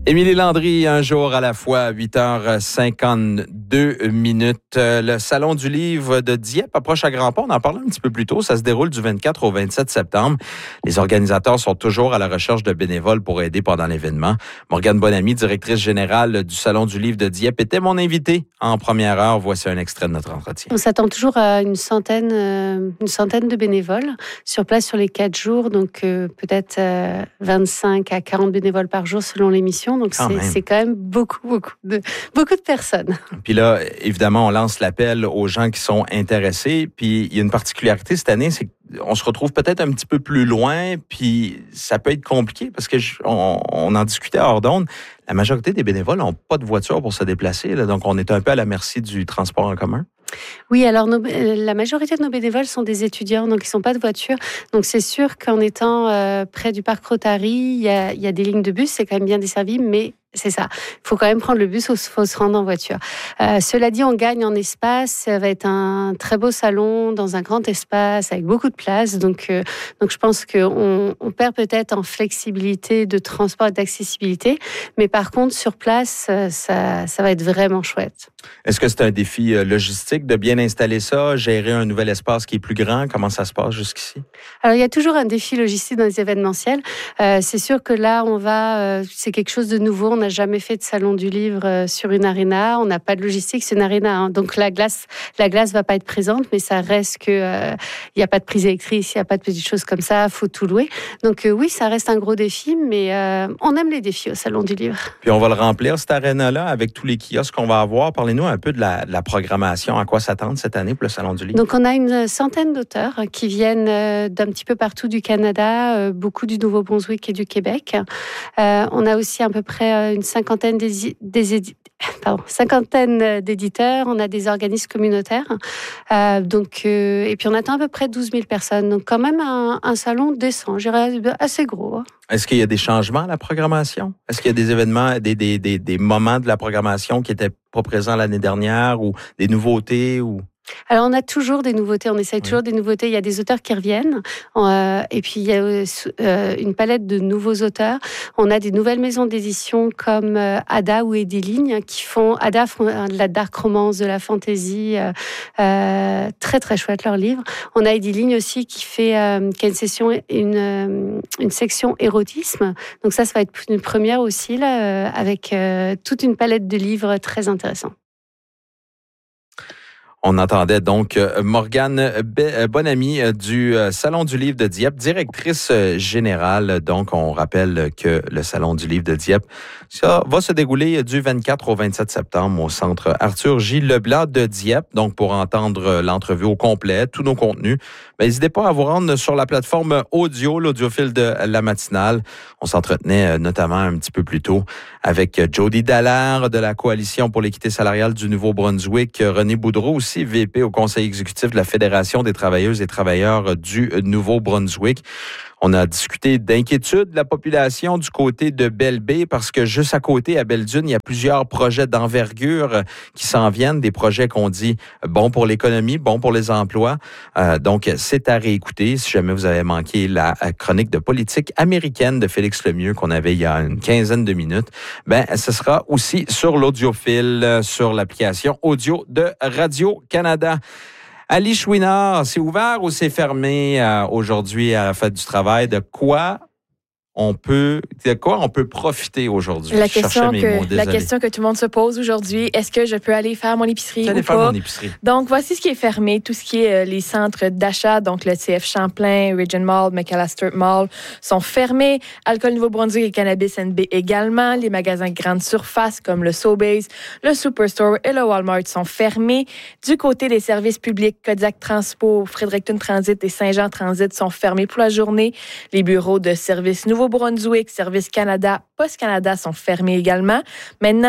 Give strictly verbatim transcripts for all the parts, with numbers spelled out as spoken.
Émilie Landry, un jour à la fois, huit heures cinquante-deux minutes. Le Salon du livre de Dieppe approche à grands pas. On en parlait un petit peu plus tôt. Ça se déroule du vingt-quatre au vingt-sept septembre. Les organisateurs sont toujours à la recherche de bénévoles pour aider pendant l'événement. Morgane Bonamy, directrice générale du Salon du livre de Dieppe, était mon invitée en première heure. Voici un extrait de notre entretien. On s'attend toujours à une centaine, euh, une centaine de bénévoles sur place sur les quatre jours. Donc euh, peut-être euh, vingt-cinq à quarante bénévoles par jour selon l'émission. Donc c'est, c'est quand même beaucoup, beaucoup de, beaucoup de personnes. Puis là, évidemment, on lance l'appel aux gens qui sont intéressés. Puis il y a une particularité cette année, c'est qu'on se retrouve peut-être un petit peu plus loin, puis ça peut être compliqué parce que je, on, on en discutait hors d'onde. La majorité des bénévoles n'ont pas de voiture pour se déplacer, là, donc on est un peu à la merci du transport en commun. Oui, alors nos, la majorité de nos bénévoles sont des étudiants, donc ils n'ont pas de voiture. Donc c'est sûr qu'en étant euh, près du parc Rotary, il y a, il y a des lignes de bus, c'est quand même bien desservi, mais c'est ça. Il faut quand même prendre le bus ou il faut se rendre en voiture. Euh, cela dit, on gagne en espace. Ça va être un très beau salon dans un grand espace avec beaucoup de place. Donc, euh, donc je pense qu'on on perd peut-être en flexibilité de transport et d'accessibilité. Mais par contre, sur place, ça, ça va être vraiment chouette. Est-ce que c'est un défi logistique de bien installer ça, gérer un nouvel espace qui est plus grand? Comment ça se passe jusqu'ici? Alors, il y a toujours un défi logistique dans les événementiels. Euh, c'est sûr que là, on va, euh, c'est quelque chose de nouveau. On n'a jamais fait de salon du livre euh, sur une aréna. On n'a pas de logistique, c'est une aréna. Hein. Donc, la glace, la glace va pas être présente, mais ça reste que, euh, il n'y a pas de prise électrique, il n'y a pas de petites choses comme ça, faut tout louer. Donc, euh, oui, ça reste un gros défi, mais euh, on aime les défis au salon du livre. Puis, on va le remplir, cette aréna-là, avec tous les kiosques qu'on va avoir. Parlez-nous un peu de la, de la programmation, à quoi s'attendre cette année pour le salon du livre. Donc, on a une centaine d'auteurs qui viennent euh, d'un petit peu partout du Canada, euh, beaucoup du Nouveau-Brunswick et du Québec. Euh, on a aussi à peu près une cinquantaine des, des édi- pardon, cinquantaine d'éditeurs. On a des organismes communautaires. Euh, donc, euh, et puis, on attend à peu près douze mille personnes. Donc, quand même un, un salon décent, je dirais assez gros. Est-ce qu'il y a des changements à la programmation? Est-ce qu'il y a des événements, des, des, des, des moments de la programmation qui n'étaient pas présents l'année dernière ou des nouveautés ou... Alors, on a toujours des nouveautés, on essaye toujours oui. des nouveautés. Il y a des auteurs qui reviennent, euh, et puis il y a euh, une palette de nouveaux auteurs. On a des nouvelles maisons d'édition comme euh, Ada ou Ediline qui font, Ada font de la dark romance, de la fantasy, euh, euh, très très chouette leurs livres. On a Ediline aussi qui fait, euh, qui a une session, une, euh, une section érotisme. Donc ça, ça va être une première aussi là, euh, avec euh, toute une palette de livres très intéressants. On entendait donc Morgane Bonamy du Salon du livre de Dieppe, directrice générale. Donc, on rappelle que le Salon du livre de Dieppe, ça va se dérouler du vingt-quatre au vingt-sept septembre au centre Arthur J. Leblanc de Dieppe. Donc, pour entendre l'entrevue au complet, tous nos contenus, ben, n'hésitez pas à vous rendre sur la plateforme audio, l'audiophile de la matinale. On s'entretenait notamment un petit peu plus tôt avec Jody Dallaire de la Coalition pour l'équité salariale du Nouveau-Brunswick, René Boudreau aussi, V P au Conseil exécutif de la Fédération des travailleuses et travailleurs du Nouveau-Brunswick. On a discuté d'inquiétude de la population du côté de Belle-Baie parce que juste à côté, à Belle-Dune, il y a plusieurs projets d'envergure qui s'en viennent, des projets qu'on dit bons pour l'économie, bons pour les emplois. Euh, donc, c'est à réécouter si jamais vous avez manqué la chronique de politique américaine de Félix Lemieux qu'on avait il y a une quinzaine de minutes. Ben, ce sera aussi sur l'audiophile, sur l'application audio de Radio-Canada. Ali Chouinard, c'est ouvert ou c'est fermé euh, aujourd'hui à la fête du travail? De quoi on peut, de quoi on peut profiter aujourd'hui? La question, que, la question que tout le monde se pose aujourd'hui, est-ce que je peux aller faire mon épicerie aller ou faire pas? Mon épicerie. Donc, voici ce qui est fermé. Tout ce qui est euh, les centres d'achat, donc le C F Champlain, Regent Mall, McAllister Mall, sont fermés. Alcool Nouveau-Brunswick et Cannabis N B également. Les magasins grande surface comme le Sobeys, le Superstore et le Walmart sont fermés. Du côté des services publics, Kodiak Transpo, Fredericton Transit et Saint-Jean Transit sont fermés pour la journée. Les bureaux de services Nouveau Nouveau-Brunswick, Service Canada, Post Canada sont fermés également. Maintenant,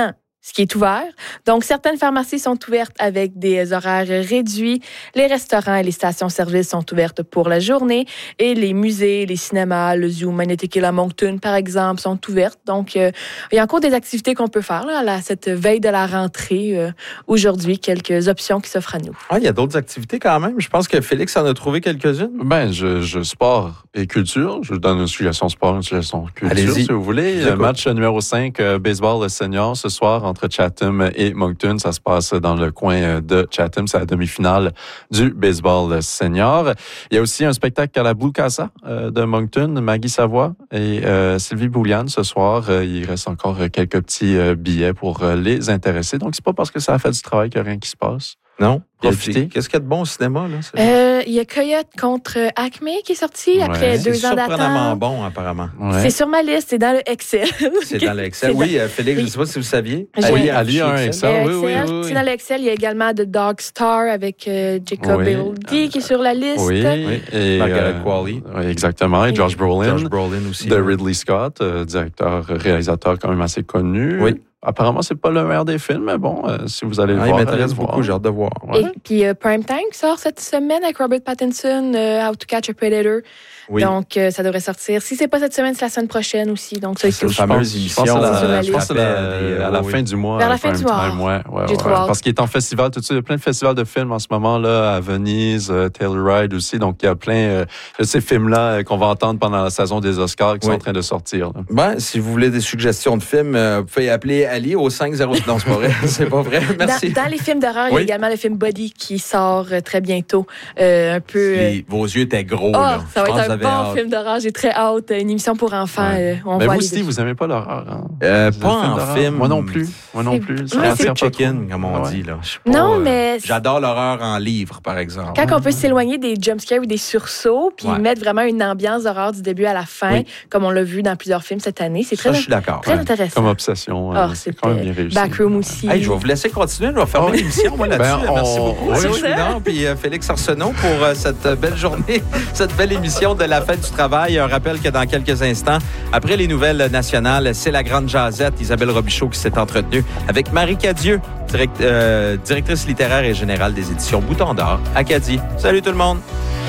ce qui est ouvert. Donc, certaines pharmacies sont ouvertes avec des horaires réduits. Les restaurants et les stations-service sont ouvertes pour la journée. Et les musées, les cinémas, le Zoo Magnetic Hill à Moncton, par exemple, sont ouvertes. Donc, euh, il y a encore des activités qu'on peut faire là, à cette veille de la rentrée. Euh, aujourd'hui, quelques options qui s'offrent à nous. Ah, il y a d'autres activités quand même. Je pense que Félix en a trouvé quelques-unes. Ben, je, je sport et culture. Je vous donne une suggestion sport, une suggestion culture, Allez-y. si vous voulez. Le match numéro cinq, euh, baseball senior, ce soir, entre Chatham et Moncton. Ça se passe dans le coin de Chatham. C'est la demi-finale du baseball senior. Il y a aussi un spectacle à la Blue Casa euh, de Moncton, Maggie Savoie et euh, Sylvie Bouliane ce soir. Euh, il reste encore quelques petits euh, billets pour euh, les intéressés. Donc, c'est pas parce que ça a fait du travail qu'il n'y a rien qui se passe. Non. Profitez. Qu'est-ce qu'il y a de bon au cinéma, là? C'est... Euh, il y a Coyote contre Acme qui est sorti après Ouais. deux c'est ans d'attente. surprenamment bon, apparemment. Ouais. C'est sur ma liste, c'est dans le Excel. C'est dans l'Excel. C'est Oui, euh, Félix, je Oui. ne sais pas si vous saviez. J'ai- Oui, a Ali a un affiché Excel. Le oui, oui, Excel. oui, oui. C'est dans l'Excel. Il y a également The Dog Star avec euh, Jacob Oui. Elordi qui est sur la liste. Oui, Oui. et Margaret euh, Qualley. oui, exactement. Et Josh Brolin, Josh Brolin aussi. de Ridley Scott, euh, directeur, réalisateur quand même assez connu. Oui. Apparemment, c'est pas le meilleur des films, mais bon, euh, si vous allez le Ah, il voir, m'intéresse allez le beaucoup, voir. j'ai hâte de voir. Ouais. Et puis euh, Prime Time sort cette semaine avec Robert Pattinson, euh, How to Catch a Predator. Oui. Donc, euh, ça devrait sortir. Si c'est pas cette semaine, c'est la semaine prochaine aussi. Donc, ça, C'est il faut- la fameuse Je émission. pense que C'est c'est sur la- la je pense que c'est la- liste. à la Oui. fin du mois. Vers la euh, fin du Prime mois. Time, ouais, ouais, J'ai ouais. trop hâte. Parce qu'il est en festival tout de suite. Il y a plein de festivals de films en ce moment là à Venise, euh, Telluride aussi. Donc, il y a plein euh, de ces films-là euh, qu'on va entendre pendant la saison des Oscars qui Oui. sont en train de sortir. là. Ben, si vous voulez des suggestions de films, euh, vous pouvez appeler Ali au cinq zéro. Non, c'est pas vrai. C'est pas vrai. Merci. Dans, dans les films d'horreur, il y Oui. a également le film Body qui sort euh, très bientôt. Euh, un peu. euh, Les- vos yeux étaient gros, Oh, là. ça Je va pense être que un vous bon avez hâte. film d'horreur. J'ai très hâte. Une émission pour enfants. Ouais. euh, on Mais voit vous les aussi, deux. vous aimez pas l'horreur. Hein? Euh, Vous pas êtes fan en d'horreur? film. Moi non plus. Moi non C'est- plus. Ça Ouais, m'attire c'est pas trop. chicken, comme on Ouais. dit, là. Je suis pas, Non, euh, mais- J'adore l'horreur en livre, par exemple. Quand on peut s'éloigner des jumpscares ou des sursauts, puis Ouais. mettre vraiment une ambiance d'horreur du début à la fin, Oui. comme on l'a vu dans plusieurs films cette année, c'est Ça, très, je suis d'accord. très Ouais. intéressant. Comme obsession. Ah, euh, c'est quand même bien c'était réussi. Backroom aussi. Hey, je vais vous laisser continuer. Je vais fermer Oh. l'émission, moi, là-dessus. Ben, Merci on- beaucoup, oui, Serge oui. Chouinard puis euh, Félix Arsenault pour euh, cette belle journée, cette belle émission de la fête du travail. Un rappel que dans quelques instants, après les nouvelles nationales, c'est la grande jasette. Isabelle Robichaud qui s'est entretenue avec Marie Cadieux, direct- euh, directrice littéraire et générale des éditions Bouton d'Or, Acadie. Salut tout le monde.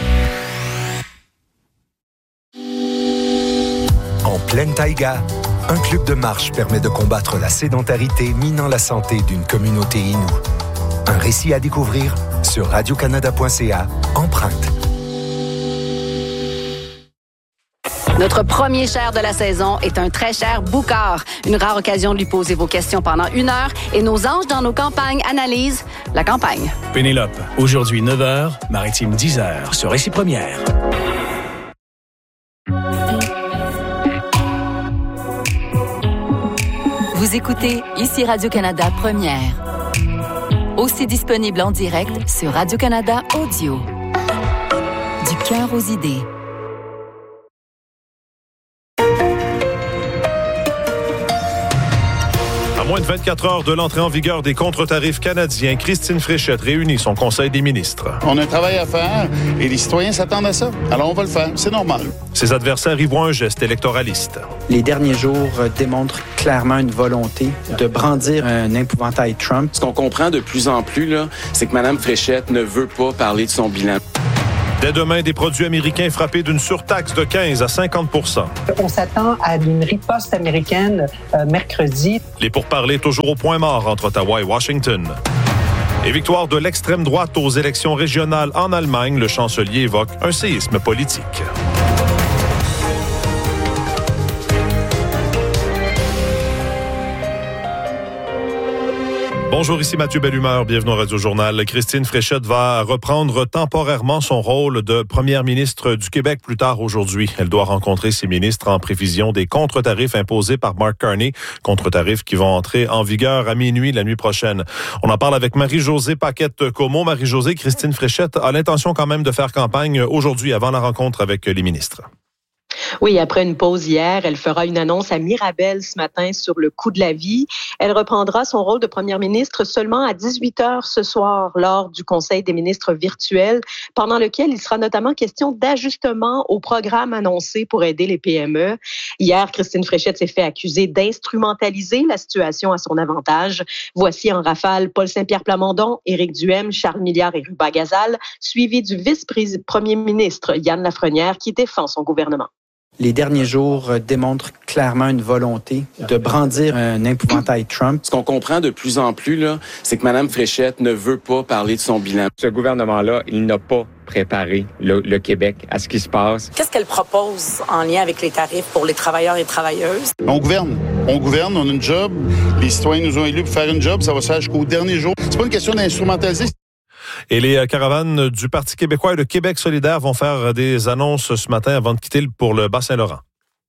En pleine taïga, un club de marche permet de combattre la sédentarité minant la santé d'une communauté inoue. Un récit à découvrir sur radio canada point c a, Empreinte. Notre premier cher de la saison est un très cher Boucard. Une rare occasion de lui poser vos questions pendant une heure et nos anges dans nos campagnes analysent la campagne. Pénélope, aujourd'hui neuf heures, Maritime dix heures, sur Récit Première. Vous écoutez ici Radio-Canada Première. Aussi disponible en direct sur Radio-Canada Audio. Du cœur aux idées. À moins de vingt-quatre heures de l'entrée en vigueur des contre-tarifs canadiens, Christine Fréchette réunit son conseil des ministres. On a un travail à faire et les citoyens s'attendent à ça. Alors on va le faire, c'est normal. Ses adversaires y voient un geste électoraliste. Les derniers jours euh, démontrent clairement une volonté de brandir un épouvantail Trump. Ce qu'on comprend de plus en plus, là, c'est que Mme Fréchette ne veut pas parler de son bilan. Dès demain, des produits américains frappés d'une surtaxe de quinze à cinquante pour cent. On s'attend à une riposte américaine euh, mercredi. Les pourparlers toujours au point mort entre Ottawa et Washington. Et victoire de l'extrême droite aux élections régionales en Allemagne, le chancelier évoque un séisme politique. Bonjour, ici Mathieu Bellumeur, bienvenue au Radio-Journal. Christine Fréchette va reprendre temporairement son rôle de première ministre du Québec plus tard aujourd'hui. Elle doit rencontrer ses ministres en prévision des contre-tarifs imposés par Mark Carney, contre-tarifs qui vont entrer en vigueur à minuit la nuit prochaine. On en parle avec Marie-Josée Paquette-Comeau. Marie-Josée, Christine Fréchette a l'intention quand même de faire campagne aujourd'hui avant la rencontre avec les ministres. Oui, après une pause hier, elle fera une annonce à Mirabel ce matin sur le coût de la vie. Elle reprendra son rôle de première ministre seulement à dix-huit heures ce soir lors du Conseil des ministres virtuel, pendant lequel il sera notamment question d'ajustement au programme annoncé pour aider les P M E. Hier, Christine Fréchette s'est fait accuser d'instrumentaliser la situation à son avantage. Voici en rafale Paul Saint-Pierre Plamondon, Éric Duhem, Charles Milliard et Ruba Gazal, suivis du vice-premier ministre Yann Lafrenière qui défend son gouvernement. Les derniers jours démontrent clairement une volonté de brandir un épouvantail Trump. Ce qu'on comprend de plus en plus, là, c'est que Mme Fréchette ne veut pas parler de son bilan. Ce gouvernement-là, il n'a pas préparé le, le Québec à ce qui se passe. Qu'est-ce qu'elle propose en lien avec les tarifs pour les travailleurs et travailleuses? On gouverne. On gouverne, on a une job. Les citoyens nous ont élus pour faire une job. Ça va se faire jusqu'au dernier jour. C'est pas une question d'instrumentaliser. Et les caravanes du Parti québécois et de Québec solidaire vont faire des annonces ce matin avant de quitter pour le Bas-Saint-Laurent.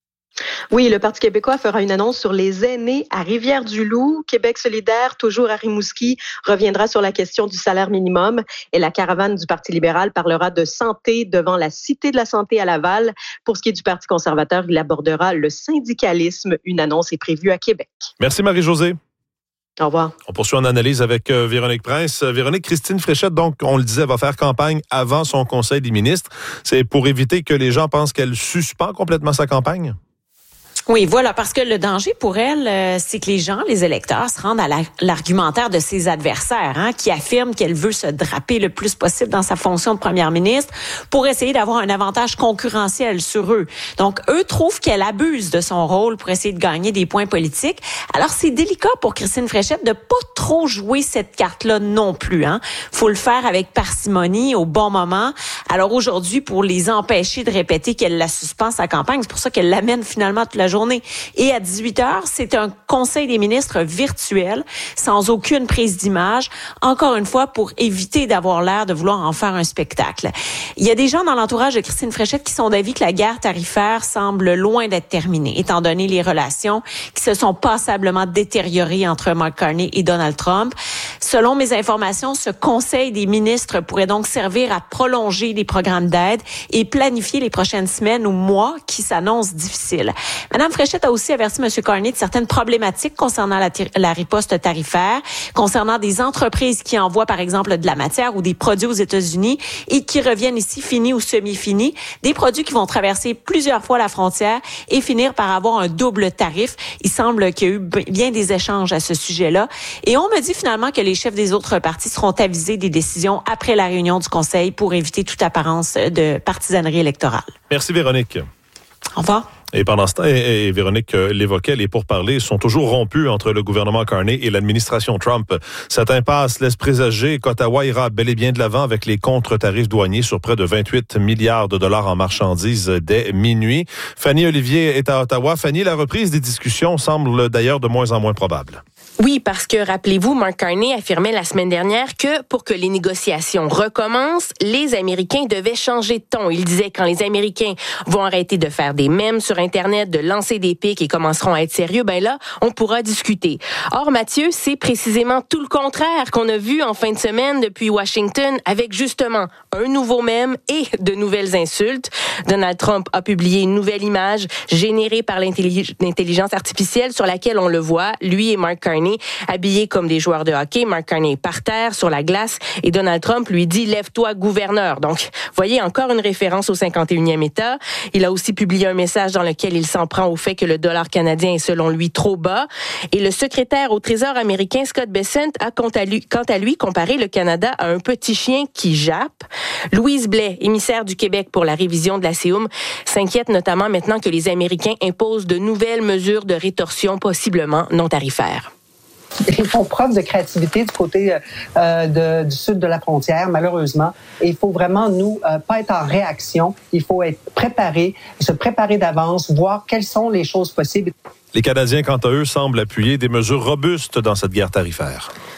Oui, le Parti québécois fera une annonce sur les aînés à Rivière-du-Loup. Québec solidaire, toujours à Rimouski, reviendra sur la question du salaire minimum. Et la caravane du Parti libéral parlera de santé devant la Cité de la santé à Laval. Pour ce qui est du Parti conservateur, il abordera le syndicalisme. Une annonce est prévue à Québec. Merci Marie-Josée. Au revoir. On poursuit en analyse avec euh, Véronique Prince. Euh, Véronique, Christine Fréchette, donc, on le disait, va faire campagne avant son Conseil des ministres. C'est pour éviter que les gens pensent qu'elle suspend complètement sa campagne? Oui, voilà, parce que le danger pour elle, euh, c'est que les gens, les électeurs, se rendent à la, l'argumentaire de ses adversaires, hein, qui affirment qu'elle veut se draper le plus possible dans sa fonction de première ministre pour essayer d'avoir un avantage concurrentiel sur eux. Donc, eux trouvent qu'elle abuse de son rôle pour essayer de gagner des points politiques. Alors, c'est délicat pour Christine Fréchette de pas trop jouer cette carte-là non plus, hein. Faut le faire avec parcimonie, au bon moment. Alors, aujourd'hui, pour les empêcher de répéter qu'elle la suspend sa campagne, c'est pour ça qu'elle l'amène finalement toute la journée. Et à dix-huit heures, c'est un conseil des ministres virtuel, sans aucune prise d'image, encore une fois pour éviter d'avoir l'air de vouloir en faire un spectacle. Il y a des gens dans l'entourage de Christine Fréchette qui sont d'avis que la guerre tarifaire semble loin d'être terminée, étant donné les relations qui se sont passablement détériorées entre Mark Carney et Donald Trump. Selon mes informations, ce conseil des ministres pourrait donc servir à prolonger les programmes d'aide et planifier les prochaines semaines ou mois qui s'annoncent difficiles. Madame Fréchette a aussi averti M. Carney de certaines problématiques concernant la, tir- la riposte tarifaire, concernant des entreprises qui envoient, par exemple, de la matière ou des produits aux États-Unis et qui reviennent ici finis ou semi-finis, des produits qui vont traverser plusieurs fois la frontière et finir par avoir un double tarif. Il semble qu'il y a eu bien des échanges à ce sujet-là. Et on me dit finalement que les chefs des autres partis seront avisés des décisions après la réunion du Conseil pour éviter toute apparence de partisanerie électorale. Merci Véronique. Au revoir. Et pendant ce temps, et, et Véronique euh, l'évoquait, les pourparlers sont toujours rompus entre le gouvernement Carney et l'administration Trump. Cette impasse laisse présager qu'Ottawa ira bel et bien de l'avant avec les contre-tarifs douaniers sur près de vingt-huit milliards de dollars en marchandises dès minuit. Fanny Olivier est à Ottawa. Fanny, la reprise des discussions semble d'ailleurs de moins en moins probable. Oui, parce que, rappelez-vous, Mark Carney affirmait la semaine dernière que pour que les négociations recommencent, les Américains devaient changer de ton. Il disait quand les Américains vont arrêter de faire des mèmes sur Internet, de lancer des pics et commenceront à être sérieux, ben là, on pourra discuter. Or, Mathieu, c'est précisément tout le contraire qu'on a vu en fin de semaine depuis Washington avec justement un nouveau mème et de nouvelles insultes. Donald Trump a publié une nouvelle image générée par l'intellig- l'intelligence artificielle sur laquelle on le voit, lui et Mark Carney, habillés comme des joueurs de hockey. Mark Carney est par terre, sur la glace, et Donald Trump lui dit « Lève-toi, gouverneur ». Donc, voyez, encore une référence au cinquante et unième État. Il a aussi publié un message dans lequel il s'en prend au fait que le dollar canadien est selon lui trop bas. Et le secrétaire au Trésor américain, Scott Bessent, a quant à lui, quant à lui comparé le Canada à un petit chien qui jappe. Louise Blais, émissaire du Québec pour la révision de la C E U M, s'inquiète notamment maintenant que les Américains imposent de nouvelles mesures de rétorsion possiblement non tarifaires. Ils font preuve de créativité du côté euh, de, du sud de la frontière, malheureusement. Et il faut vraiment, nous, euh, pas être en réaction. Il faut être préparé, se préparer d'avance, voir quelles sont les choses possibles. Les Canadiens, quant à eux, semblent appuyer des mesures robustes dans cette guerre tarifaire.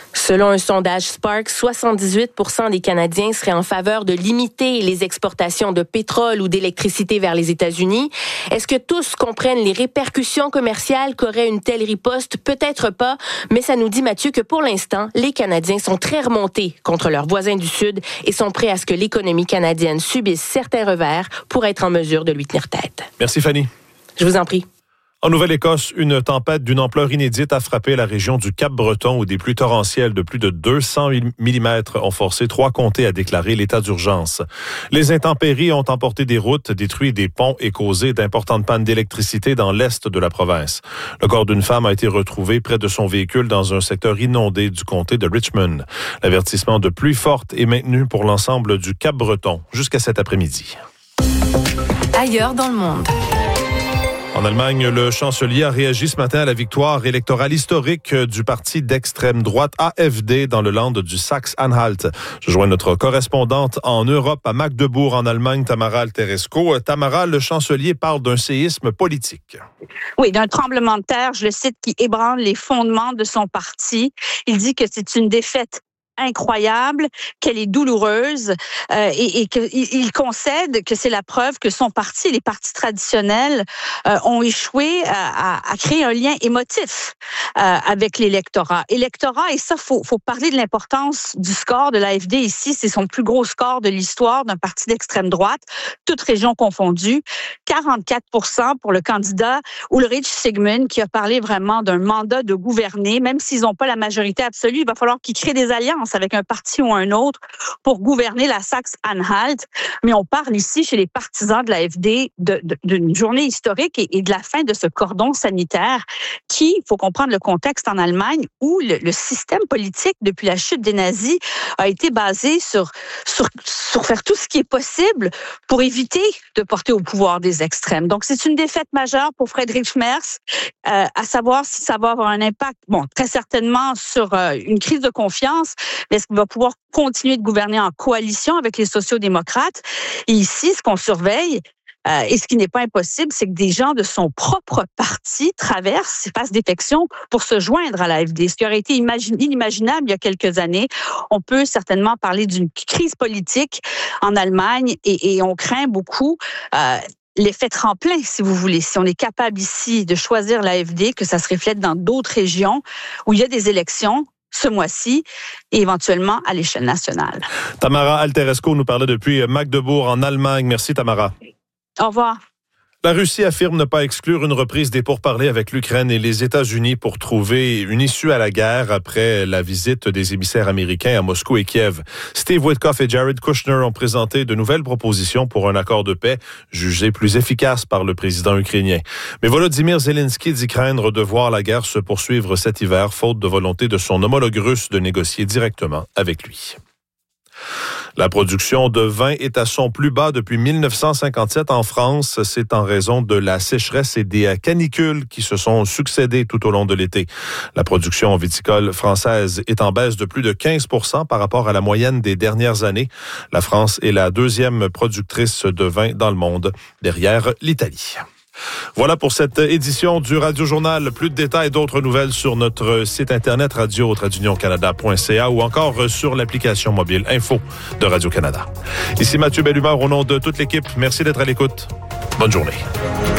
Selon un sondage Spark, soixante-dix-huit pour cent des Canadiens seraient en faveur de limiter les exportations de pétrole ou d'électricité vers les États-Unis. Est-ce que tous comprennent les répercussions commerciales qu'aurait une telle riposte? Peut-être pas, mais ça nous dit, Mathieu, que pour l'instant, les Canadiens sont très remontés contre leurs voisins du Sud et sont prêts à ce que l'économie canadienne subisse certains revers pour être en mesure de lui tenir tête. Merci, Fanny. Je vous en prie. En Nouvelle-Écosse, une tempête d'une ampleur inédite a frappé la région du Cap-Breton où des pluies torrentielles de plus de deux cents millimètres ont forcé trois comtés à déclarer l'état d'urgence. Les intempéries ont emporté des routes, détruit des ponts et causé d'importantes pannes d'électricité dans l'est de la province. Le corps d'une femme a été retrouvé près de son véhicule dans un secteur inondé du comté de Richmond. L'avertissement de pluie forte est maintenu pour l'ensemble du Cap-Breton jusqu'à cet après-midi. Ailleurs dans le monde. En Allemagne, le chancelier a réagi ce matin à la victoire électorale historique du parti d'extrême droite A F D dans le land du Saxe-Anhalt. Je joins notre correspondante en Europe à Magdebourg, en Allemagne, Tamara Alteresco. Tamara, le chancelier parle d'un séisme politique. Oui, d'un tremblement de terre, je le cite, qui ébranle les fondements de son parti. Il dit que c'est une défaite incroyable, qu'elle est douloureuse euh, et, et qu'il concède que c'est la preuve que son parti, les partis traditionnels, euh, ont échoué à, à, à créer un lien émotif euh, avec l'électorat. Électorat, et ça, faut, faut parler de l'importance du score de l'A F D ici. C'est son plus gros score de l'histoire d'un parti d'extrême droite, toutes régions confondues. quarante-quatre pour cent pour le candidat Ulrich Sigmund, qui a parlé vraiment d'un mandat de gouverner. Même s'ils n'ont pas la majorité absolue, il va falloir qu'ils créent des alliances avec un parti ou un autre pour gouverner la Saxe-Anhalt. Mais on parle ici, chez les partisans de l'A F D, de, de, d'une journée historique et, et de la fin de ce cordon sanitaire qui, il faut comprendre le contexte en Allemagne, où le, le système politique, depuis la chute des nazis, a été basé sur, sur, sur faire tout ce qui est possible pour éviter de porter au pouvoir des extrêmes. Donc, c'est une défaite majeure pour Friedrich Merz, euh, à savoir si ça va avoir un impact, bon, très certainement sur euh, une crise de confiance, mais est-ce qu'il va pouvoir continuer de gouverner en coalition avec les sociaux-démocrates? Et ici, ce qu'on surveille, euh, et ce qui n'est pas impossible, c'est que des gens de son propre parti traversent et fassent défection pour se joindre à l'A F D. Ce qui aurait été imagine, inimaginable il y a quelques années. On peut certainement parler d'une crise politique en Allemagne et, et on craint beaucoup euh, l'effet tremplin, si vous voulez. Si on est capable ici de choisir l'A F D, que ça se reflète dans d'autres régions où il y a des élections, ce mois-ci et éventuellement à l'échelle nationale. Tamara Alteresco nous parlait depuis Magdebourg en Allemagne. Merci Tamara. Au revoir. La Russie affirme ne pas exclure une reprise des pourparlers avec l'Ukraine et les États-Unis pour trouver une issue à la guerre après la visite des émissaires américains à Moscou et Kiev. Steve Witkoff et Jared Kushner ont présenté de nouvelles propositions pour un accord de paix jugé plus efficace par le président ukrainien. Mais Volodymyr Zelensky dit craindre de voir la guerre se poursuivre cet hiver, faute de volonté de son homologue russe de négocier directement avec lui. La production de vin est à son plus bas depuis mille neuf cent cinquante-sept en France. C'est en raison de la sécheresse et des canicules qui se sont succédées tout au long de l'été. La production viticole française est en baisse de plus de quinze pour cent par rapport à la moyenne des dernières années. La France est la deuxième productrice de vin dans le monde, derrière l'Italie. Voilà pour cette édition du Radio Journal. Plus de détails et d'autres nouvelles sur notre site internet radio tiret union canada point c a ou encore sur l'application mobile Info de Radio-Canada. Ici Mathieu Bellumeur au nom de toute l'équipe. Merci d'être à l'écoute. Bonne journée.